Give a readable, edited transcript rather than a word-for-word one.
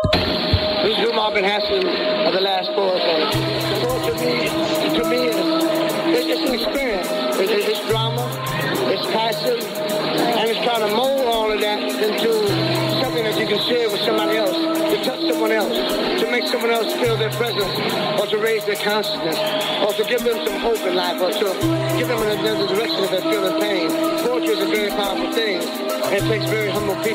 This is who Marvin Hassan of the last chorus on. So to me, it's an experience. It's drama, it's passion, and it's trying to mold all of that into something that you can share with somebody else, to touch someone else, to make someone else feel their presence, or to raise their consciousness, or to give them some hope in life, or to give them another direction if they're feeling pain. Poetry is a very powerful thing, and it takes very humble people.